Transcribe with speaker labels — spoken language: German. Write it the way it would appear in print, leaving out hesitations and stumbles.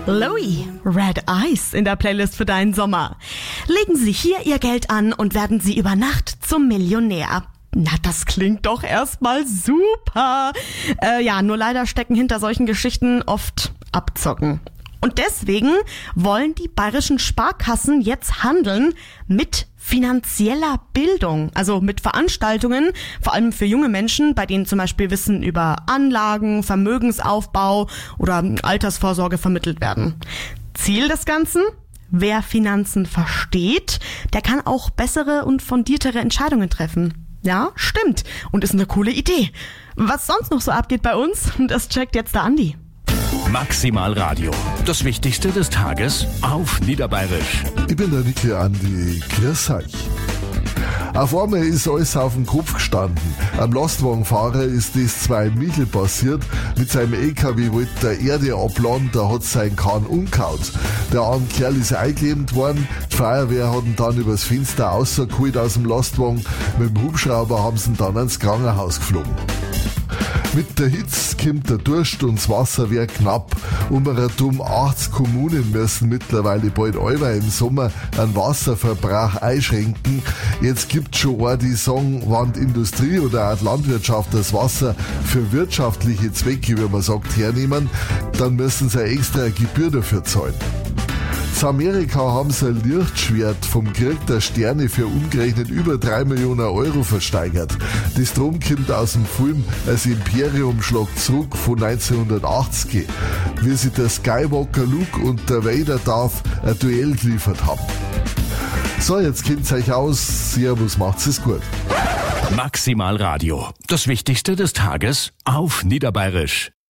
Speaker 1: Louis, Red Eyes in der Playlist für deinen Sommer. Legen Sie hier Ihr Geld an und werden Sie über Nacht zum Millionär. Na, das klingt doch erstmal super. Nur leider stecken hinter solchen Geschichten oft Abzocken. Und deswegen wollen die bayerischen Sparkassen jetzt handeln mit finanzieller Bildung, also mit Veranstaltungen, vor allem für junge Menschen, bei denen zum Beispiel Wissen über Anlagen, Vermögensaufbau oder Altersvorsorge vermittelt werden. Ziel des Ganzen? Wer Finanzen versteht, der kann auch bessere und fundiertere Entscheidungen treffen. Ja, stimmt. Und ist eine coole Idee. Was sonst noch so abgeht bei uns, das checkt jetzt der Andi.
Speaker 2: Maximal Radio. Das Wichtigste des Tages auf Niederbayerisch.
Speaker 3: Ich bin der Nicke Andi. Grüß euch. Auf einmal ist alles auf den Kopf gestanden. Am Lastwagenfahrer ist das 2 Michel passiert. Mit seinem LKW wollte der Erde abladen, da hat sein Kahn umgehauen. Der arme Kerl ist eingeklemmt worden. Die Feuerwehr hat ihn dann übers Fenster rausgeholt aus dem Lastwagen. Mit dem Hubschrauber haben sie ihn dann ins Krankenhaus geflogen. Mit der Hitze kommt der Durst und das Wasser wird knapp. Um 80 Kommunen müssen mittlerweile bald alle im Sommer einen Wasserverbrauch einschränken. Jetzt gibt's schon eine, die sagen, wenn die Industrie oder auch die Landwirtschaft das Wasser für wirtschaftliche Zwecke, wie man sagt, hernehmen, dann müssen sie eine extra Gebühr dafür zahlen. In Amerika haben sie ein Lichtschwert vom Krieg der Sterne für umgerechnet über 3 Millionen Euro versteigert. Das drum kommt aus dem Film Das Imperium schlägt zurück von 1980, wie sich der Skywalker Luke und der Vader Darth ein Duell geliefert haben. So, jetzt kennt's euch aus. Servus, macht's es gut.
Speaker 2: Maximal Radio. Das Wichtigste des Tages auf Niederbayerisch.